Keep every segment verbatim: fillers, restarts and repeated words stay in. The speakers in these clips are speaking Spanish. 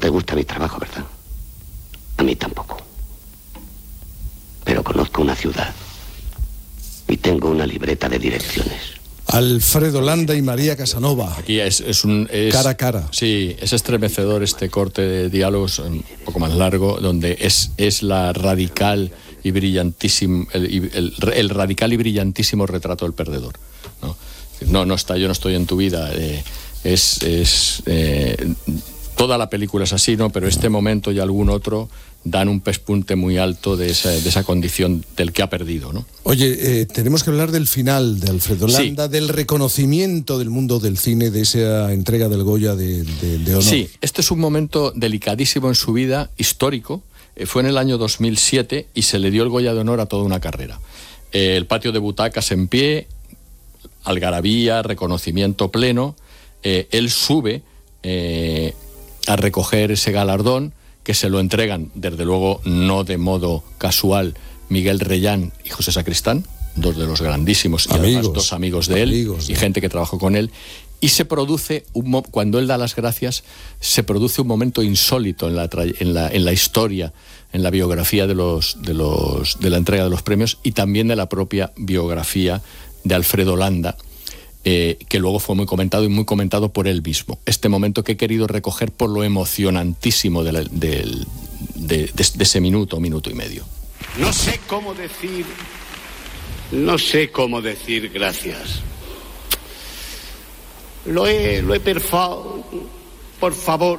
te gusta mi trabajo, ¿verdad? A mí tampoco. Pero conozco una ciudad y tengo una libreta de direcciones. Alfredo Landa y María Casanova. Aquí es, es un... Es, cara a cara. Sí, es estremecedor este corte de diálogos un poco más largo, donde es, es la radical y brillantísimo... El, el, el radical y brillantísimo retrato del perdedor, ¿no? No, no está, yo no estoy en tu vida. Eh, es... es eh, toda la película es así, ¿no? Pero este momento y algún otro dan un pespunte muy alto de esa, de esa condición del que ha perdido, ¿no? Oye, eh, tenemos que hablar del final de Alfredo Landa, sí. Del reconocimiento del mundo del cine, de esa entrega del Goya de, de, de honor. Sí, este es un momento delicadísimo en su vida, histórico. Eh, fue en el año dos mil siete y se le dio el Goya de honor a toda una carrera. Eh, el patio de butacas en pie, algarabía, reconocimiento pleno. Eh, él sube eh, a recoger ese galardón, que se lo entregan, desde luego, no de modo casual, Miguel Reyán y José Sacristán, dos de los grandísimos, y amigos, además dos amigos de amigos, él, y gente que trabajó con él, y se produce, un, cuando él da las gracias, se produce un momento insólito en la, en la, en la historia, en la biografía de, los, de, los, de la entrega de los premios, y también de la propia biografía de Alfredo Landa, Eh, que luego fue muy comentado y muy comentado por él mismo. Este momento que he querido recoger por lo emocionantísimo de, la, de, de, de, de ese minuto, minuto y medio. No sé cómo decir, no sé cómo decir gracias. Lo he, lo he perfado, por favor.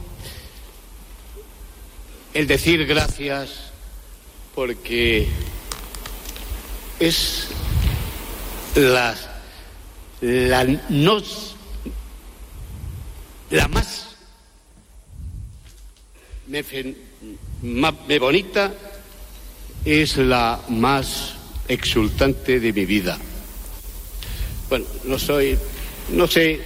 El decir gracias porque es las La, nos, la más me, más me bonita es la más exultante de mi vida. Bueno, no soy, no sé,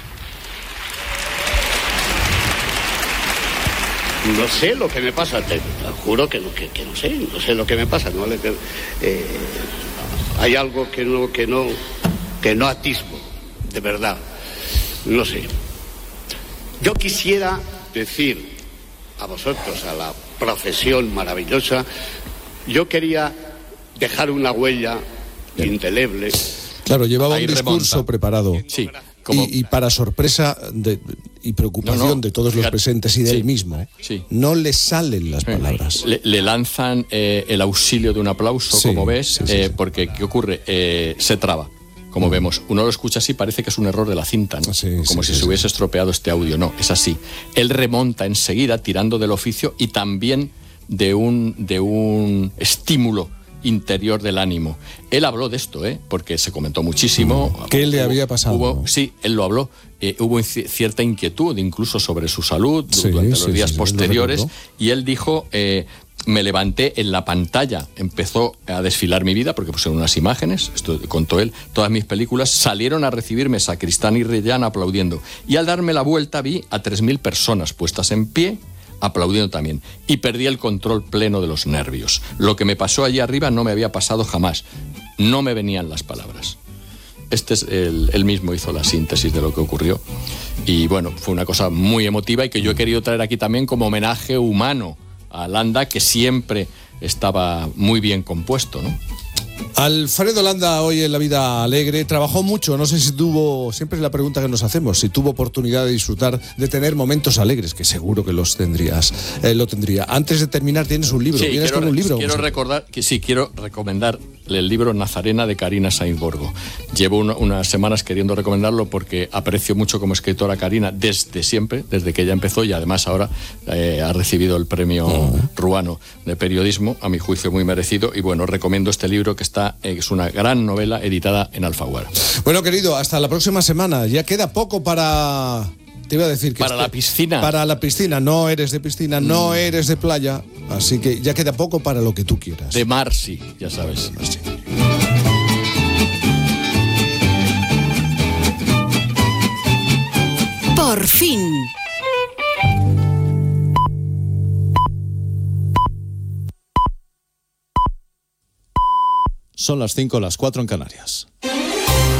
no sé lo que me pasa, te, te juro que no, que, que no sé, no sé lo que me pasa, ¿no? Eh, hay algo que no, que no... que no atisbo, de verdad, no sé. Yo quisiera decir a vosotros, a la profesión maravillosa, yo quería dejar una huella indeleble. Claro, llevaba Ahí un discurso remonta. preparado. Sí. Como... Y, y para sorpresa de, y preocupación no, no, de todos los presentes y de sí, él mismo, sí. no le salen las palabras. Le, le lanzan eh, el auxilio de un aplauso, sí, como ves, sí, sí, eh, sí. porque ¿qué ocurre? Eh, se traba. Como vemos, uno lo escucha así, parece que es un error de la cinta, ¿no? Sí, Como sí, si sí, se hubiese sí. estropeado este audio. No, es así. Él remonta enseguida, tirando del oficio y también de un, de un estímulo interior del ánimo. Él habló de esto, ¿eh? Porque se comentó muchísimo. ¿Qué le había pasado? Hubo, sí, él lo habló. Eh, hubo cierta inquietud, incluso sobre su salud, sí, durante sí, los días sí, posteriores. Sí, y él dijo... Eh, me levanté en la pantalla, empezó a desfilar mi vida, porque pusieron unas imágenes, esto contó él, todas mis películas, salieron a recibirme Sacristán y Reyán aplaudiendo. Y al darme la vuelta vi a tres mil personas puestas en pie, aplaudiendo también. Y perdí el control pleno de los nervios. Lo que me pasó allí arriba no me había pasado jamás. No me venían las palabras. Este es el, él mismo hizo la síntesis de lo que ocurrió. Y bueno, fue una cosa muy emotiva y que yo he querido traer aquí también como homenaje humano a Landa, que siempre estaba muy bien compuesto, ¿no? Alfredo Landa, hoy en La Vida Alegre, trabajó mucho, no sé si tuvo, siempre es la pregunta que nos hacemos, si tuvo oportunidad de disfrutar, de tener momentos alegres, que seguro que los tendrías, eh, lo tendría. Antes de terminar, tienes un libro, sí, vienes quiero, con un libro. Quiero recordar, que sí, quiero recomendar el libro Nazarena de Karina Sainz Borgo. Llevo una, unas semanas queriendo recomendarlo porque aprecio mucho como escritora a Karina desde siempre, desde que ella empezó, y además ahora eh, ha recibido el premio uh-huh. Ruano de periodismo, a mi juicio muy merecido, y bueno, recomiendo este libro que está eh, es una gran novela editada en Alfaguara. Bueno, querido, hasta la próxima semana. Ya queda poco para... Te iba a decir que... Para este, la piscina. Para la piscina. No eres de piscina, mm. no eres de playa. Así que ya queda poco para lo que tú quieras. De mar, sí, ya sabes. Sí. Por fin. Son las cinco, las cuatro en Canarias.